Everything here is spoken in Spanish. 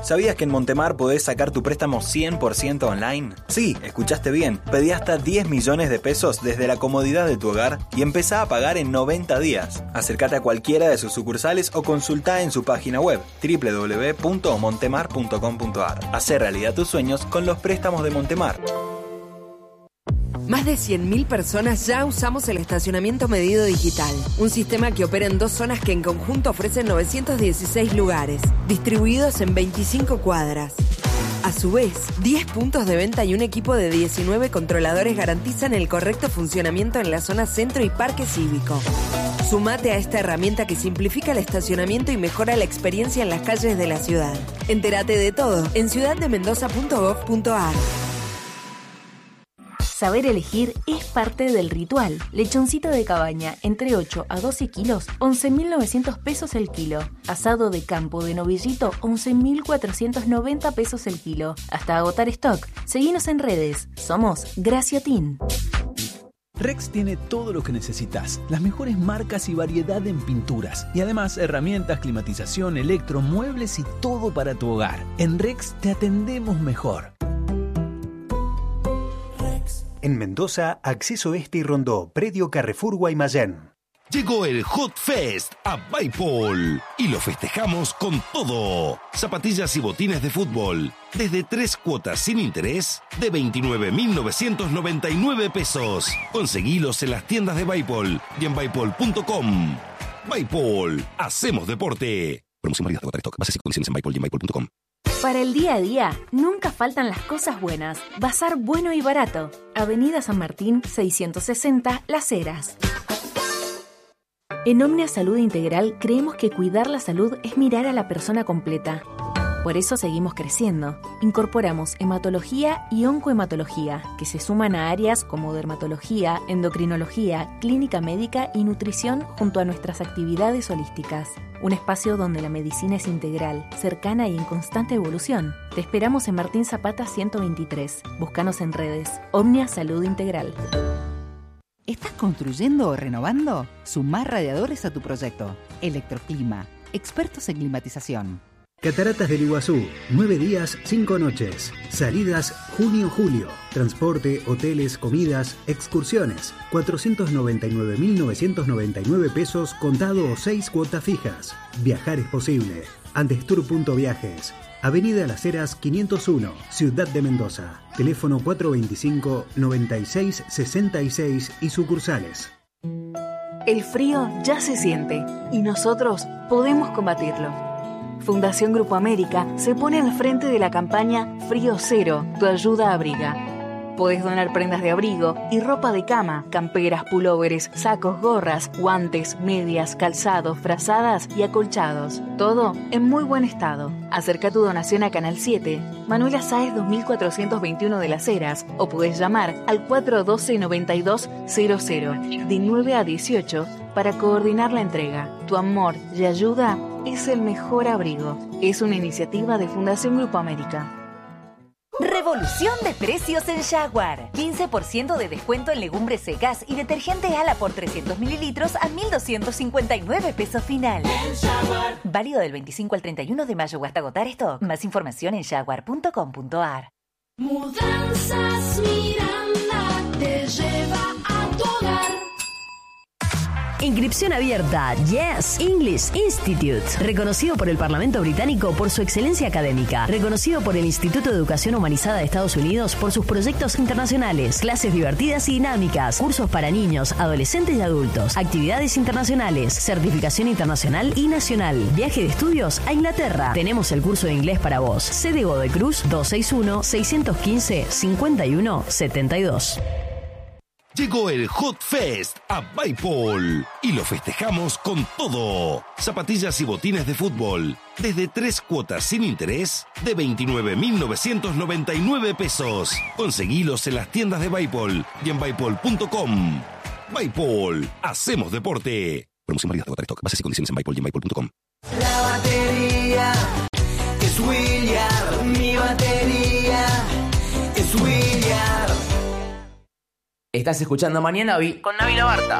¿Sabías que en Montemar podés sacar tu préstamo 100% online? Sí, escuchaste bien. Pedí hasta 10 millones de pesos desde la comodidad de tu hogar y empezá a pagar en 90 días. Acércate a cualquiera de sus sucursales o consultá en su página web www.montemar.com.ar. Hacé realidad tus sueños con los préstamos de Montemar. Más de 100.000 personas ya usamos el estacionamiento medido digital, un sistema que opera en 2 zonas que en conjunto ofrecen 916 lugares, distribuidos en 25 cuadras. A su vez, 10 puntos de venta y un equipo de 19 controladores garantizan el correcto funcionamiento en la zona centro y parque cívico. Sumate a esta herramienta que simplifica el estacionamiento y mejora la experiencia en las calles de la ciudad. Entérate de todo en ciudaddemendoza.gov.ar. Saber elegir es parte del ritual. Lechoncito de cabaña, entre 8 a 12 kilos, 11.900 pesos el kilo. Asado de campo de novillito, 11.490 pesos el kilo. Hasta agotar stock. Seguinos en redes. Somos Graciotin. Rex tiene todo lo que necesitas, las mejores marcas y variedad en pinturas. Y además herramientas, climatización, electro, muebles y todo para tu hogar. En Rex te atendemos mejor. En Mendoza, Acceso Este y Rondó, Predio Carrefour Guaymallén. Llegó el Hot Fest a Baipol y lo festejamos con todo. Zapatillas y botines de fútbol, desde 3 cuotas sin interés de 29.999 pesos. Conseguilos en las tiendas de Baipol y en baipol.com. Baipol, hacemos deporte. Promoción válida hasta agotar stock. Bases y condiciones en Baipol y en baipol.com. Para el día a día, nunca faltan las cosas buenas. Bazar bueno y barato. Avenida San Martín, 660, Las Heras. En Omnia Salud Integral creemos que cuidar la salud es mirar a la persona completa. Por eso seguimos creciendo. Incorporamos hematología y oncohematología, que se suman a áreas como dermatología, endocrinología, clínica médica y nutrición junto a nuestras actividades holísticas. Un espacio donde la medicina es integral, cercana y en constante evolución. Te esperamos en Martín Zapata 123. Búscanos en redes. Omnia Salud Integral. ¿Estás construyendo o renovando? Sumá radiadores a tu proyecto. Electroclima, expertos en climatización. Cataratas del Iguazú, 9 días, 5 noches. Salidas junio-julio. Transporte, hoteles, comidas, excursiones. 499.999 pesos contado o 6 cuotas fijas. Viajar es posible. Andestour.viajes. Avenida Las Heras 501, Ciudad de Mendoza. Teléfono 425-9666 y sucursales. El frío ya se siente y nosotros podemos combatirlo. Fundación Grupo América se pone al frente de la campaña Frío Cero, tu ayuda abriga. Podés donar prendas de abrigo y ropa de cama, camperas, pulóveres, sacos, gorras, guantes, medias, calzados, frazadas y acolchados. Todo en muy buen estado. Acerca tu donación a Canal 7, Manuela Sáez 2421 de Las Heras, o podés llamar al 412-9200 de 9 a 18 para coordinar la entrega. Tu amor y ayuda es el mejor abrigo. Es una iniciativa de Fundación Grupo América. Revolución de precios en Jaguar. 15% de descuento en legumbres secas y detergente Ala por 300 mililitros a 1.259 pesos final. Válido del 25 al 31 de mayo o hasta agotar stock. Más información en jaguar.com.ar. Mudanzas Miranda te lleva a tu hogar. Inscripción abierta. Yes English Institute. Reconocido por el Parlamento británico por su excelencia académica. Reconocido por el Instituto de Educación Humanizada de Estados Unidos por sus proyectos internacionales. Clases divertidas y dinámicas. Cursos para niños, adolescentes y adultos. Actividades internacionales. Certificación internacional y nacional. Viaje de estudios a Inglaterra. Tenemos el curso de inglés para vos. Sede Godoy Cruz 261-615-5172. Llegó el Hot Fest a Baipol y lo festejamos con todo. Zapatillas y botines de fútbol, desde 3 cuotas sin interés de 29.999 pesos. Conseguilos en las tiendas de Baipol y en baipol.com. Baipol, hacemos deporte. Promoción válida hasta agotar stock. Bases y condiciones en Baipol y en baipol.com. La batería es William, mi batería es William. Estás escuchando Mañana Vi con Navi Labarta.